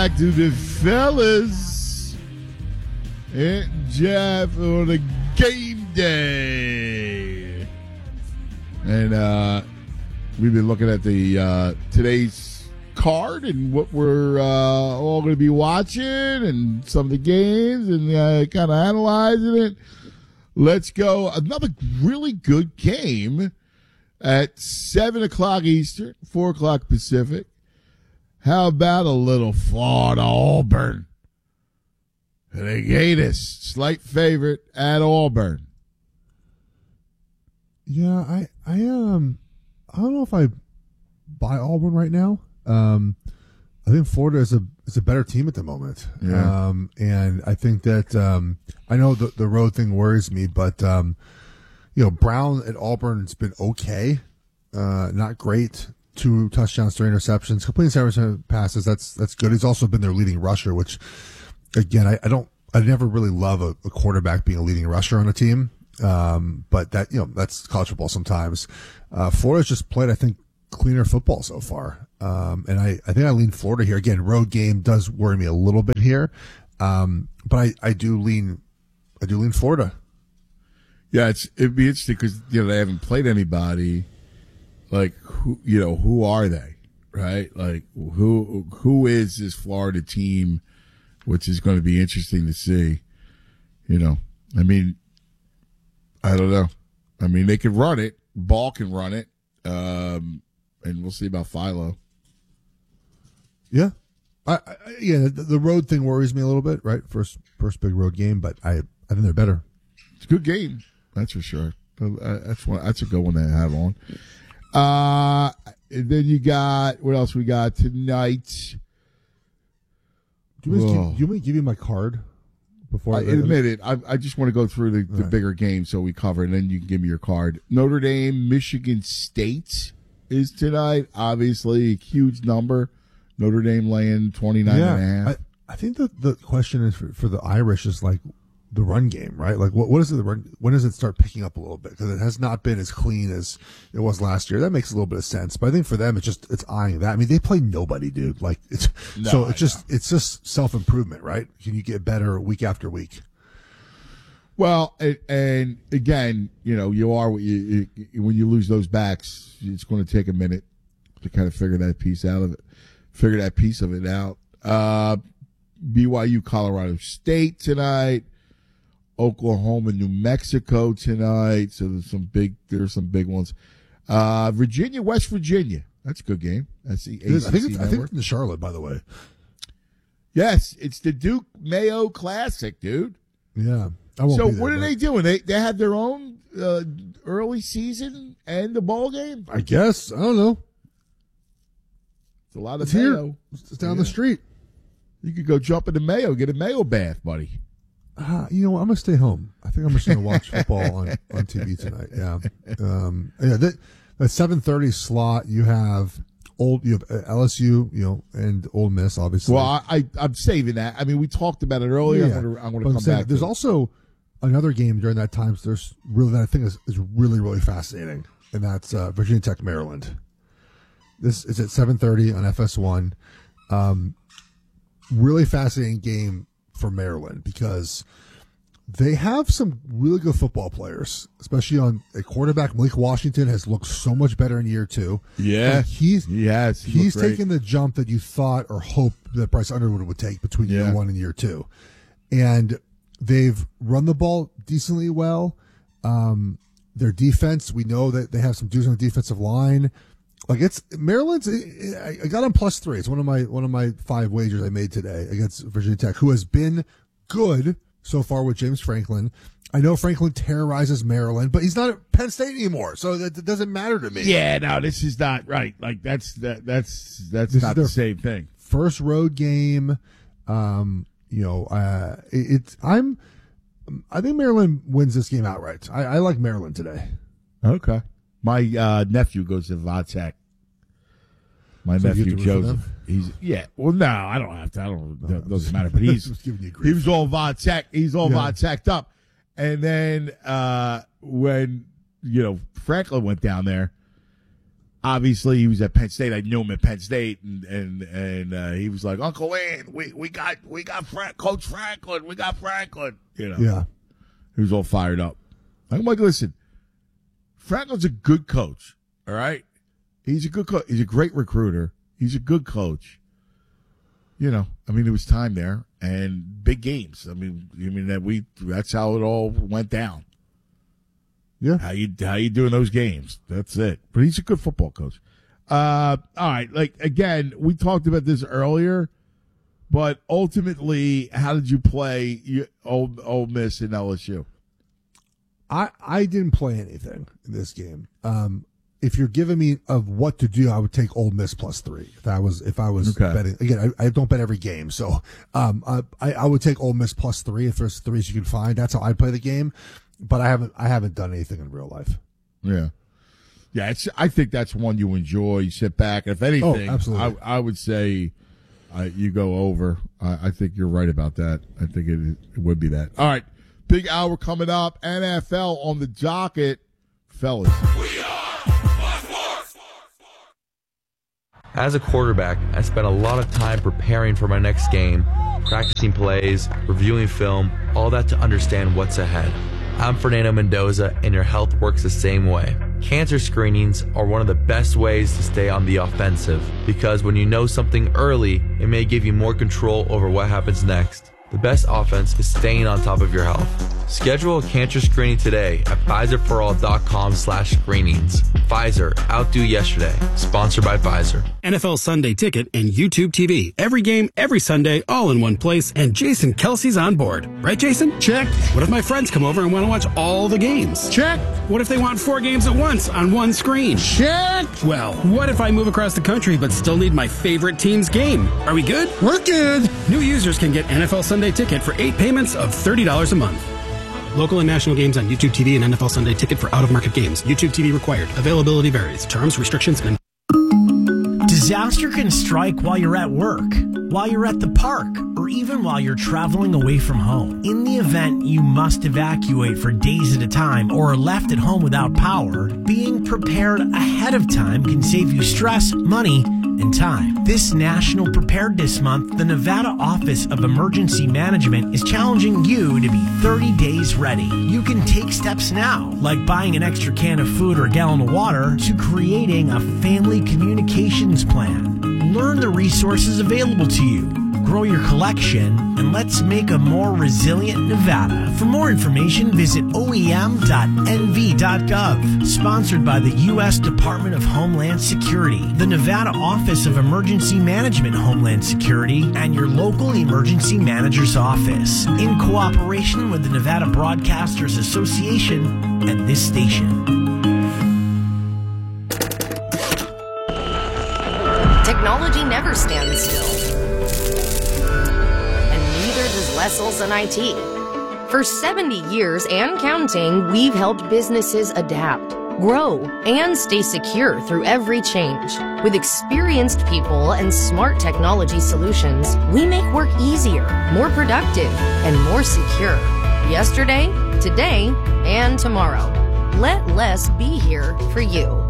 back to the fellas and Jeff on a game day. And we've been looking at the today's card and what we're all going to be watching and some of the games and kind of analyzing it. Let's go. Another really good game at 7 o'clock Eastern, 4 o'clock Pacific. How about a little Florida Auburn? The Gators, slight favorite at Auburn. Yeah, I don't know if I buy Auburn right now. I think Florida is a better team at the moment. Yeah. And I think that I know the road thing worries me, but Brown at Auburn has been okay, not great. 2 touchdowns, 3 interceptions, completing 7% passes. That's good. He's also been their leading rusher, which again, I never really love a quarterback being a leading rusher on a team. But that's college football sometimes. Florida's just played, I think, cleaner football so far. And I think I lean Florida here. Again, road game does worry me a little bit here. But I do lean Florida. Yeah, it'd be interesting because they haven't played anybody. Like who are they, right? Like who is this Florida team, which is going to be interesting to see. I mean, I don't know. I mean, they can run it. Ball can run it, and we'll see about Philo. Yeah, the road thing worries me a little bit, right? First big road game, but I think they're better. It's a good game, that's for sure. That's a good one to have on. And then you got what else we got tonight? Do you want me to give you my card before? In a minute. I just want to go through the bigger games so we cover, and then you can give me your card. Notre Dame, Michigan State is tonight. Obviously, a huge number. Notre Dame laying 29.5. I think the question is for the Irish is like the run game, right? Like what is it? The run? When does it start picking up a little bit? Because it has not been as clean as it was last year. That makes a little bit of sense. But I think for them, it's eyeing that. I mean, they play nobody, dude. Like it's just self-improvement, right? Can you get better week after week? Well, and again, you are when you lose those backs, it's going to take a minute to kind of figure that piece of it out. BYU, Colorado State tonight. Oklahoma, New Mexico tonight. So there's some big ones. Virginia, West Virginia. That's a good game. That's the ACC I think network. it's in Charlotte, by the way. Yes, it's the Duke Mayo Classic, dude. Yeah. So what are they doing? They have their own early season and the bowl game? I guess. I don't know. It's a lot of Mayo. Here. It's down the street. You could go jump into Mayo, get a Mayo bath, buddy. You know what? I'm gonna stay home. I think I'm just gonna watch football on TV tonight. Yeah. That 7:30 slot. You have LSU, and Ole Miss, obviously. Well, I'm saving that. I mean, we talked about it earlier. Yeah. I'm going to come back. There's also another game during that time. So there's really that I think is really, really fascinating, and that's Virginia Tech, Maryland. This is at 7:30 on FS1. Really fascinating game for Maryland because they have some really good football players, especially on a quarterback. Malik Washington has looked so much better in year 2. Yeah, he's taken the jump that you thought or hoped that Bryce Underwood would take between year 1 and year 2. And they've run the ball decently well. Their defense, we know that they have some dudes on the defensive line. Like it's Maryland's. I got on +3. It's one of my 5 wagers I made today against Virginia Tech, who has been good so far with James Franklin. I know Franklin terrorizes Maryland, but he's not at Penn State anymore, so that doesn't matter to me. Yeah, no, this is not right. Like that's not the same thing. First road game. I think Maryland wins this game outright. I like Maryland today. Okay. My nephew goes to Vatech. My nephew Joseph. Well, no, I don't have to. It doesn't matter. But he was all Vatech. He's all Vateched up. And then when Franklin went down there, obviously he was at Penn State. I knew him at Penn State, and he was like, Uncle Wayne, we got Coach Franklin. We got Franklin. You know, Yeah. he was all fired up. I'm like, listen, Franklin's a good coach. All right, he's a good coach. He's a great recruiter. He's a good coach. You know, I mean, there was time there and big games. I mean that's how it all went down. Yeah. How you doing those games? That's it. But he's a good football coach. All right. Like, again, we talked about this earlier, but ultimately, how did you play Ole Miss and LSU? I didn't play anything in this game. If you're giving me of what to do, I would take Ole Miss +3. If I was Okay. betting again, I don't bet every game, so I would take Ole Miss +3 if there's threes you can find. That's how I play the game. But I haven't done anything in real life. Yeah. I think that's one you enjoy. You sit back. If anything, absolutely. I would say you go over. I think you're right about that. I think it would be that. All right, big hour coming up. NFL on the docket, fellas. As a quarterback, I spent a lot of time preparing for my next game, practicing plays, reviewing film, all that to understand what's ahead. I'm Fernando Mendoza, and your health works the same way. Cancer screenings are one of the best ways to stay on the offensive, because when you know something early, it may give you more control over what happens next. The best offense is staying on top of your health. Schedule a cancer screening today at Pfizerforall.com/screenings. Pfizer, outdo yesterday. Sponsored by Pfizer. NFL Sunday Ticket and YouTube TV. Every game, every Sunday, all in one place. And Jason Kelsey's on board. Right, Jason? Check. What if my friends come over and want to watch all the games? Check. What if they want 4 games at once on one screen? Check. Well, what if I move across the country but still need my favorite team's game? Are we good? We're good. New users can get NFL Sunday Ticket for 8 payments of $30 a month. Local and national games on YouTube TV and NFL Sunday Ticket for out-of-market games. YouTube TV required. Availability varies. Terms, restrictions, and... Disaster can strike while you're at work, while you're at the park, or even while you're traveling away from home. In the event you must evacuate for days at a time or are left at home without power, being prepared ahead of time can save you stress, money, and time. This National Preparedness Month, the Nevada Office of Emergency Management is challenging you to be 30 days ready. You can take steps now, like buying an extra can of food or gallon of water, to creating a family communications plan. Learn the resources available to you. Grow your collection, and let's make a more resilient Nevada. For more information, visit oem.nv.gov. Sponsored by the U.S. Department of Homeland Security, the Nevada Office of Emergency Management Homeland Security, and your local emergency manager's office, in cooperation with the Nevada Broadcasters Association and this station. Technology never stands still. Wessels and IT. For 70 years and counting, we've helped businesses adapt, grow, and stay secure through every change. With experienced people and smart technology solutions, we make work easier, more productive, and more secure. Yesterday, today, and tomorrow. Let less be here for you.